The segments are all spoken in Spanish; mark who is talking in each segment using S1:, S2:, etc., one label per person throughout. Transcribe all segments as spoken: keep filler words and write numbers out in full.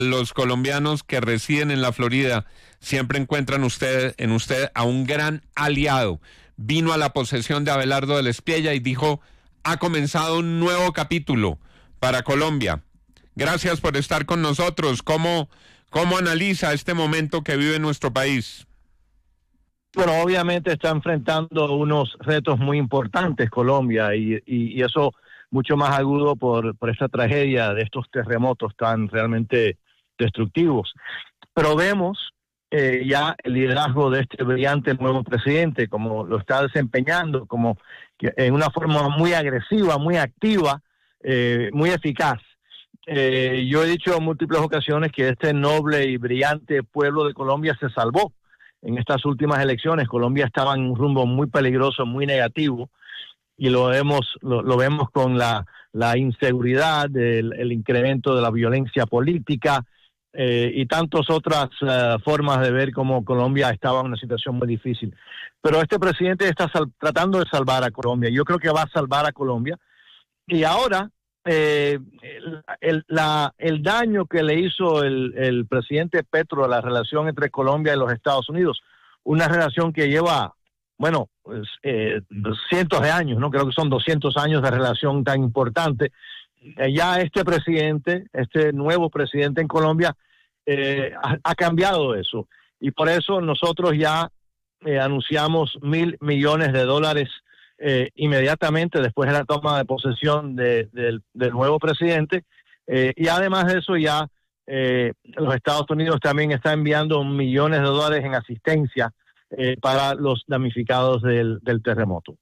S1: los colombianos que residen en la Florida siempre encuentran usted en usted a un gran aliado. Vino a la posesión de Abelardo del Espiella y dijo, ha comenzado un nuevo capítulo para Colombia. Gracias por estar con nosotros. ¿Cómo, cómo analiza este momento que vive nuestro país?
S2: Bueno, obviamente está enfrentando unos retos muy importantes Colombia y, y, y eso mucho más agudo por, por esta tragedia de estos terremotos tan realmente destructivos. Pero vemos eh, ya el liderazgo de este brillante nuevo presidente, como lo está desempeñando, como que en una forma muy agresiva, muy activa, eh, muy eficaz. Eh, yo he dicho en múltiples ocasiones que este noble y brillante pueblo de Colombia se salvó en estas últimas elecciones. Colombia estaba en un rumbo muy peligroso, muy negativo, y lo vemos, lo, lo vemos con la, la inseguridad, el, el incremento de la violencia política eh, y tantas otras uh, formas de ver cómo Colombia estaba en una situación muy difícil. Pero este presidente está sal- tratando de salvar a Colombia. Yo creo que va a salvar a Colombia. Y ahora, eh, el, el, la, el daño que le hizo el, el presidente Petro a la relación entre Colombia y los Estados Unidos, una relación que lleva, bueno, pues, eh, cientos de años, ¿no? Creo que son doscientos años de relación tan importante. Eh, ya este presidente, este nuevo presidente en Colombia, eh, ha, ha cambiado eso. Y por eso nosotros ya eh, anunciamos mil millones de dólares Eh, inmediatamente después de la toma de posesión de, de, del nuevo presidente, eh, y además de eso ya eh, los Estados Unidos también está enviando millones de dólares en asistencia eh, para los damnificados del, del terremoto.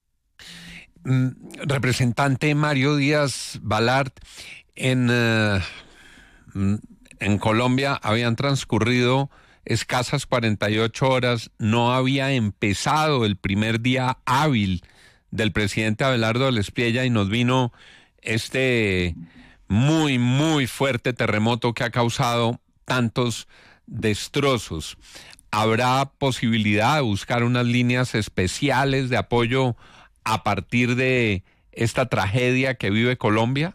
S1: Mm, representante Mario Díaz Balart, en, uh, en Colombia habían transcurrido escasas cuarenta y ocho horas, no había empezado el primer día hábil del presidente Abelardo del Espiella y nos vino este muy, muy fuerte terremoto que ha causado tantos destrozos. ¿Habrá posibilidad de buscar unas líneas especiales de apoyo a partir de esta tragedia que vive Colombia?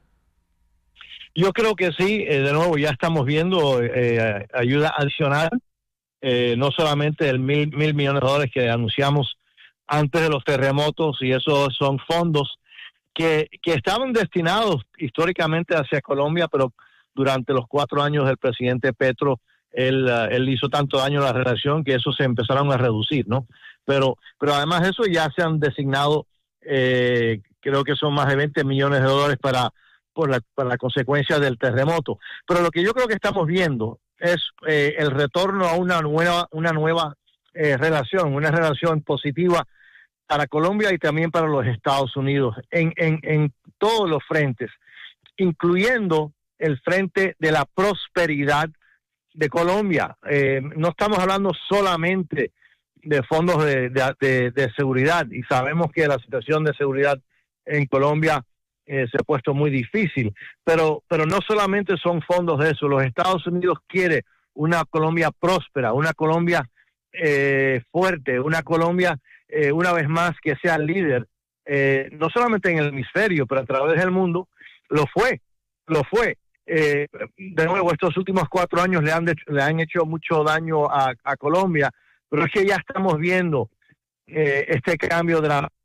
S2: Yo creo que sí, eh, de nuevo ya estamos viendo eh, ayuda adicional, eh, no solamente el mil, mil millones de dólares que anunciamos antes de los terremotos, y esos son fondos que, que estaban destinados históricamente hacia Colombia, pero durante los cuatro años del presidente Petro, él, uh, él hizo tanto daño a la relación que eso se empezaron a reducir, ¿no? Pero, pero además de eso ya se han designado, eh, creo que son más de veinte millones de dólares para por la, para la consecuencia del terremoto. Pero lo que yo creo que estamos viendo es eh, el retorno a una nueva, una nueva eh, relación, una relación positiva para Colombia y también para los Estados Unidos, en, en, en todos los frentes, incluyendo el frente de la prosperidad de Colombia. Eh, no estamos hablando solamente de fondos de, de, de, de seguridad, y sabemos que la situación de seguridad en Colombia Eh, se ha puesto muy difícil, pero, pero no solamente son fondos de eso. Los Estados Unidos quiere una Colombia próspera, una Colombia eh, fuerte, una Colombia, eh, una vez más, que sea líder, eh, no solamente en el hemisferio, pero a través del mundo. Lo fue, lo fue. Eh, de nuevo, estos últimos cuatro años le han, de, le han hecho mucho daño a, a Colombia, pero es que ya estamos viendo eh, este cambio de la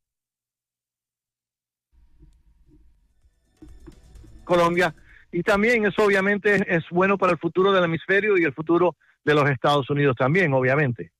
S2: Colombia, y también eso obviamente es, es bueno para el futuro del hemisferio y el futuro de los Estados Unidos también, obviamente.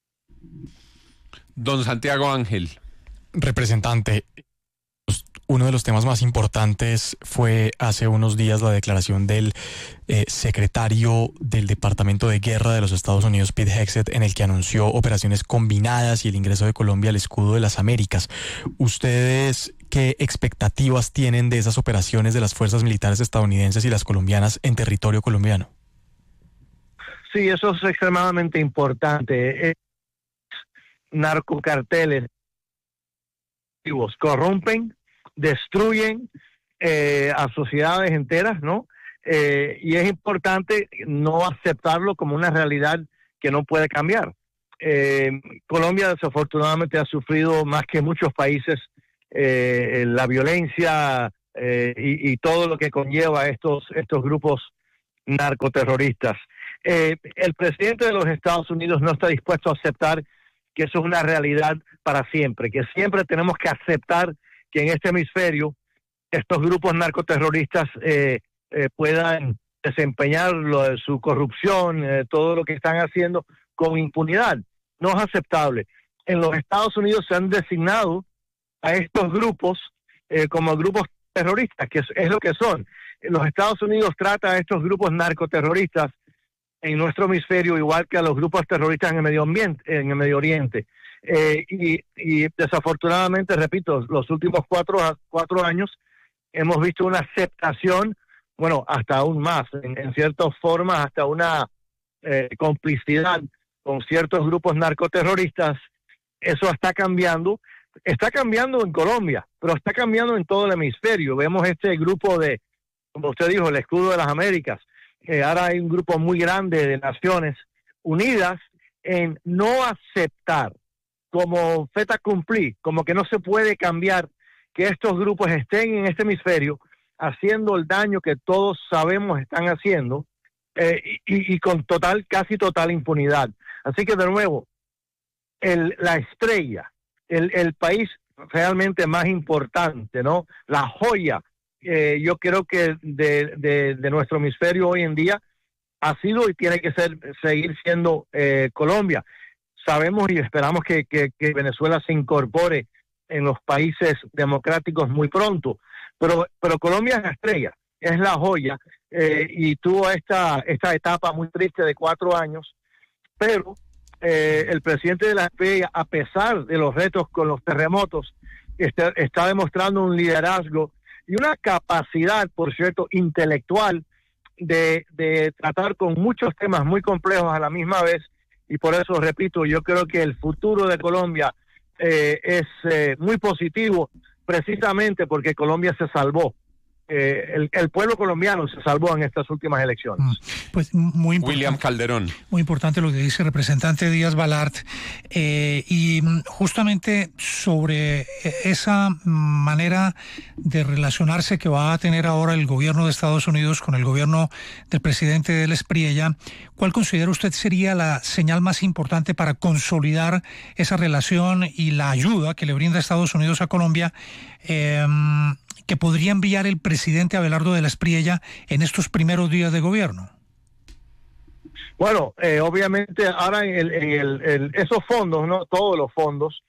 S1: Don Santiago Ángel.
S3: Representante, uno de los temas más importantes fue hace unos días la declaración del eh, secretario del Departamento de Guerra de los Estados Unidos, Pete Hegseth, en el que anunció operaciones combinadas y el ingreso de Colombia al escudo de las Américas. ¿Ustedes qué expectativas tienen de esas operaciones de las fuerzas militares estadounidenses y las colombianas en territorio colombiano?
S2: Sí, eso es extremadamente importante. Eh, narcocarteles corrompen, destruyen eh, a sociedades enteras, ¿no? Eh, y es importante no aceptarlo como una realidad que no puede cambiar. Eh, Colombia desafortunadamente ha sufrido más que muchos países eh, la violencia eh, y, y todo lo que conlleva estos, estos grupos narcoterroristas. Eh, el presidente de los Estados Unidos no está dispuesto a aceptar que eso es una realidad para siempre, que siempre tenemos que aceptar que en este hemisferio estos grupos narcoterroristas eh, eh, puedan desempeñar lo de su corrupción, eh, todo lo que están haciendo con impunidad. No es aceptable. En los Estados Unidos se han designado a estos grupos eh, como grupos terroristas, que es, es lo que son. Los Estados Unidos trata a estos grupos narcoterroristas en nuestro hemisferio igual que a los grupos terroristas en el Medio Ambiente, en el Medio Oriente. Eh, y, y desafortunadamente, repito, los últimos cuatro, cuatro años hemos visto una aceptación, bueno, hasta aún más, en, en ciertas formas, hasta una eh, complicidad con ciertos grupos narcoterroristas. Eso está cambiando. Está cambiando en Colombia, pero está cambiando en todo el hemisferio. Vemos este grupo de, como usted dijo, el Escudo de las Américas. Eh, ahora hay un grupo muy grande de Naciones Unidas en no aceptar como fait accompli, como que no se puede cambiar que estos grupos estén en este hemisferio haciendo el daño que todos sabemos están haciendo eh, y, y con total, casi total impunidad. Así que de nuevo, el, la estrella, el, el país realmente más importante, ¿no? La joya, eh, yo creo que de, de, de nuestro hemisferio hoy en día ha sido y tiene que ser seguir siendo eh, Colombia. Sabemos y esperamos que, que, que Venezuela se incorpore en los países democráticos muy pronto, pero, pero Colombia es la estrella, es la joya, eh, y tuvo esta, esta etapa muy triste de cuatro años, pero eh, el presidente de la Espriella, a pesar de los retos con los terremotos, está, está demostrando un liderazgo y una capacidad, por cierto, intelectual de, de tratar con muchos temas muy complejos a la misma vez. Y por eso, repito, yo creo que el futuro de Colombia eh, es eh, muy positivo, precisamente porque Colombia se salvó. Eh, el, el pueblo colombiano se salvó en estas últimas elecciones.
S4: Pues muy importante,
S1: William Calderón.
S4: Muy importante lo que dice el representante Díaz Balart, eh, y justamente sobre esa manera de relacionarse que va a tener ahora el gobierno de Estados Unidos con el gobierno del presidente del Espriella. ¿Cuál considera usted sería la señal más importante para consolidar esa relación y la ayuda que le brinda Estados Unidos a Colombia, eh, que podría enviar el presidente Abelardo de la Espriella en estos primeros días de gobierno?
S2: Bueno, eh, obviamente ahora en, el, en el, el, esos fondos, no todos los fondos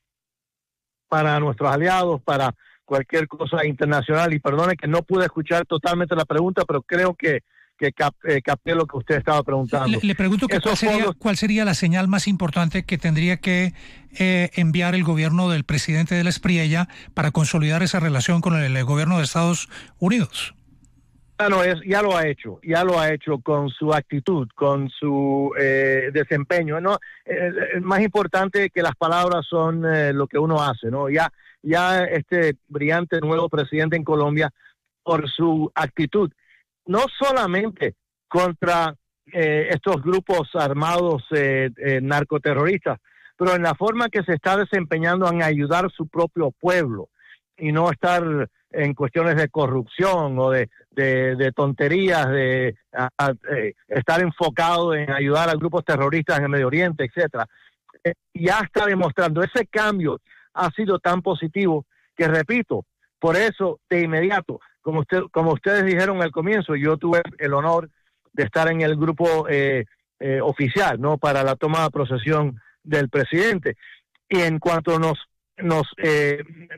S2: para nuestros aliados, para cualquier cosa internacional, y perdone que no pude escuchar totalmente la pregunta, pero creo que que cap, eh, capté lo que usted estaba preguntando.
S4: Le, le pregunto que cuál, sería, fondos... cuál sería la señal más importante que tendría que eh, enviar el gobierno del presidente de la Espriella para consolidar esa relación con el, el gobierno de Estados Unidos.
S2: Bueno, es, ya lo ha hecho, ya lo ha hecho con su actitud, con su eh, desempeño, ¿no? Eh, eh, más importante que las palabras son eh, lo que uno hace, ¿no? Ya, ya este brillante nuevo presidente en Colombia, por su actitud, no solamente contra eh, estos grupos armados eh, eh, narcoterroristas, pero en la forma que se está desempeñando en ayudar a su propio pueblo y no estar en cuestiones de corrupción o de, de, de tonterías, de a, a, eh, estar enfocado en ayudar a grupos terroristas en el Medio Oriente, etcétera. Eh, ya está demostrando, ese cambio ha sido tan positivo que, repito, por eso de inmediato, como usted, como ustedes dijeron al comienzo, yo tuve el honor de estar en el grupo eh, eh, oficial, ¿no?, para la toma de posesión del presidente. Y en cuanto nos nos eh,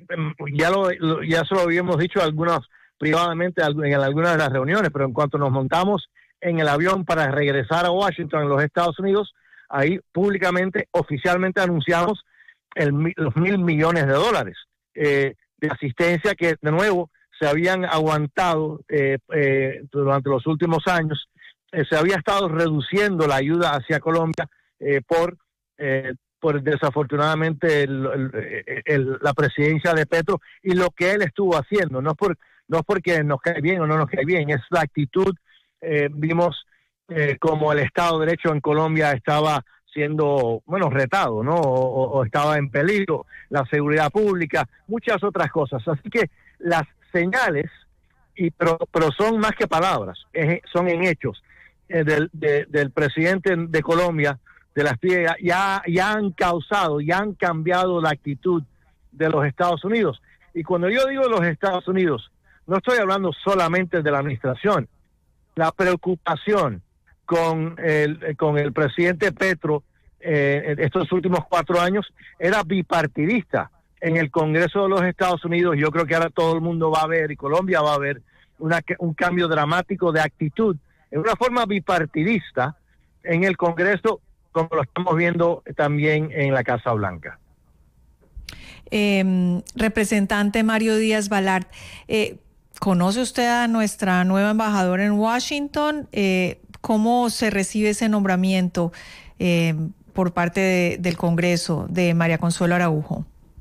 S2: ya lo ya se lo habíamos dicho algunos privadamente en algunas de las reuniones, pero en cuanto nos montamos en el avión para regresar a Washington, en los Estados Unidos, ahí públicamente, oficialmente anunciamos el, los mil millones de dólares eh, de asistencia que, de nuevo, se habían aguantado eh, eh, durante los últimos años. Eh, se había estado reduciendo la ayuda hacia Colombia eh, por, eh, por desafortunadamente el, el, el, la presidencia de Petro y lo que él estuvo haciendo. No es, por, no es porque nos cae bien o no nos cae bien, es la actitud. Eh, vimos eh, como el Estado de Derecho en Colombia estaba siendo, bueno, retado, ¿no? O, o estaba en peligro, la seguridad pública, muchas otras cosas. Así que las señales, y pero, pero son más que palabras, es, son en hechos. eh, del, de, del presidente de Colombia, de las P I D E, ya, ya han causado, ya han cambiado la actitud de los Estados Unidos. Y cuando yo digo los Estados Unidos, no estoy hablando solamente de la administración. La preocupación con el, con el presidente Petro eh, estos últimos cuatro años era bipartidista. En el Congreso de los Estados Unidos, yo creo que ahora todo el mundo va a ver, y Colombia va a ver, una, un cambio dramático de actitud, en una forma bipartidista en el Congreso, como lo estamos viendo también en la Casa Blanca.
S5: Eh, representante Mario Díaz-Balart, eh, ¿conoce usted a nuestra nueva embajadora en Washington? Eh, ¿Cómo se recibe ese nombramiento eh, por parte de, del Congreso de María Consuelo Araujo?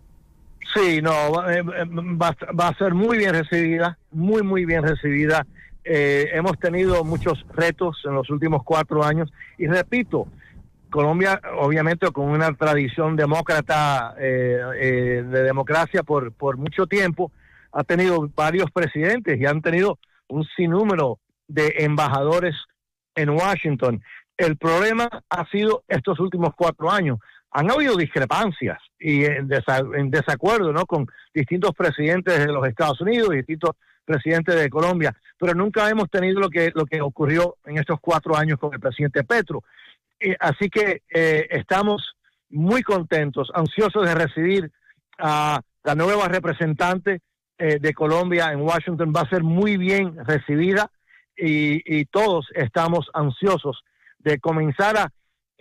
S2: Sí, no, va, va, va a ser muy bien recibida, muy, muy bien recibida. Eh, hemos tenido muchos retos en los últimos cuatro años y repito, Colombia, obviamente, con una tradición demócrata, eh, eh, de democracia por, por mucho tiempo, ha tenido varios presidentes y han tenido un sinnúmero de embajadores en Washington. El problema ha sido estos últimos cuatro años. Han habido discrepancias y en, desa- en desacuerdo, ¿no?, con distintos presidentes de los Estados Unidos y distintos presidentes de Colombia, pero nunca hemos tenido lo que, lo que ocurrió en estos cuatro años con el presidente Petro. Y así que eh, estamos muy contentos, ansiosos de recibir a la nueva representante eh, de Colombia en Washington. Va a ser muy bien recibida y, y todos estamos ansiosos de comenzar a,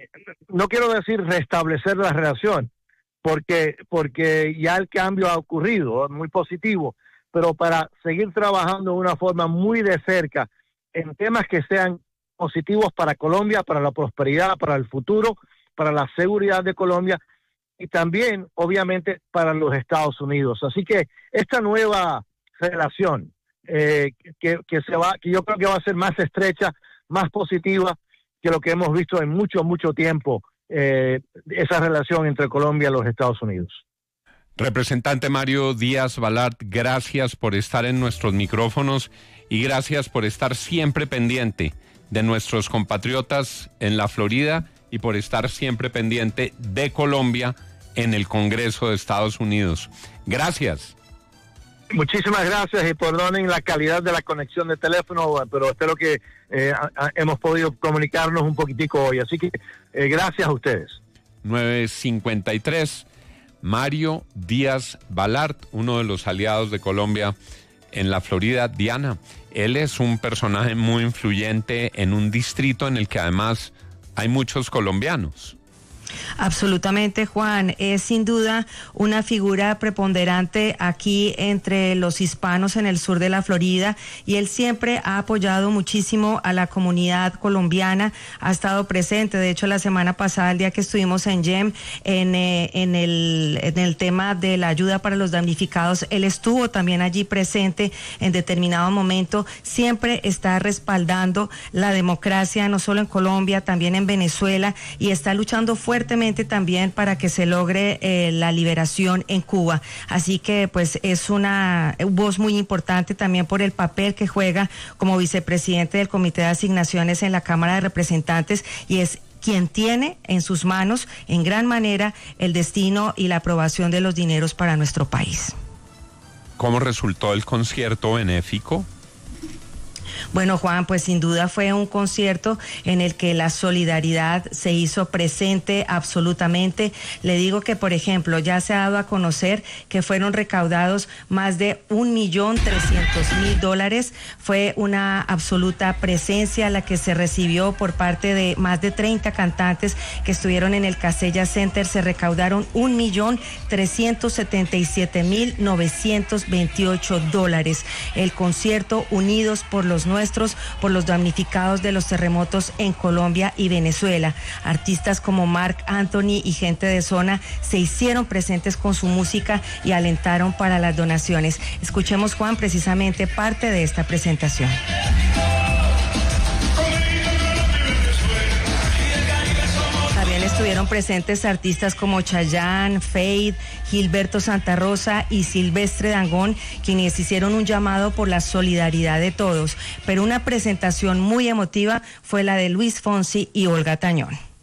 S2: no quiero decir restablecer la relación, porque, porque ya el cambio ha ocurrido, muy positivo, pero para seguir trabajando de una forma muy de cerca en temas que sean positivos para Colombia, para la prosperidad, para el futuro, para la seguridad de Colombia y también, obviamente, para los Estados Unidos. Así que esta nueva relación, eh, que, que, se va, que yo creo que va a ser más estrecha, más positiva que lo que hemos visto en mucho, mucho tiempo, eh, esa relación entre Colombia y los Estados Unidos.
S1: Representante Mario Díaz-Balart, gracias por estar en nuestros micrófonos y gracias por estar siempre pendiente de nuestros compatriotas en la Florida y por estar siempre pendiente de Colombia en el Congreso de Estados Unidos. Gracias.
S2: Muchísimas gracias y perdonen la calidad de la conexión de teléfono, pero espero que eh, a, a, hemos podido comunicarnos un poquitico hoy. Así que eh, gracias a ustedes.
S1: nueve cincuenta y tres, Mario Díaz-Balart, uno de los aliados de Colombia en la Florida. Diana, él es un personaje muy influyente en un distrito en el que además hay muchos colombianos.
S6: Absolutamente, Juan, es sin duda una figura preponderante aquí entre los hispanos en el sur de la Florida y él siempre ha apoyado muchísimo a la comunidad colombiana, ha estado presente. De hecho, la semana pasada, el día que estuvimos en Yem, en, eh, en, el, en el tema de la ayuda para los damnificados, él estuvo también allí presente en determinado momento. Siempre está respaldando la democracia, no solo en Colombia, también en Venezuela, y está luchando fuertemente también para que se logre eh, la liberación en Cuba. Así que pues es una voz muy importante también por el papel que juega como vicepresidente del Comité de Asignaciones en la Cámara de Representantes y es quien tiene en sus manos en gran manera el destino y la aprobación de los dineros para nuestro país.
S1: ¿Cómo resultó el concierto benéfico?
S6: Bueno, Juan, pues sin duda fue un concierto en el que la solidaridad se hizo presente absolutamente. Le digo que, por ejemplo, ya se ha dado a conocer que fueron recaudados más de un millón trescientos mil dólares. Fue una absoluta presencia la que se recibió por parte de más de treinta cantantes que estuvieron en el Casella Center. Se recaudaron un millón trescientos setenta y siete mil novecientos veintiocho dólares. El concierto Unidos por los Nuestros, por los damnificados de los terremotos en Colombia y Venezuela. Artistas como Marc Anthony y gente de zona se hicieron presentes con su música y alentaron para las donaciones. Escuchemos, Juan, precisamente parte de esta presentación. También les estuvieron presentes artistas como Chayanne, Feid, Gilberto Santa Rosa y Silvestre Dangond, quienes hicieron un llamado por la solidaridad de todos. Pero una presentación muy emotiva fue la de Luis Fonsi y Olga Tañón.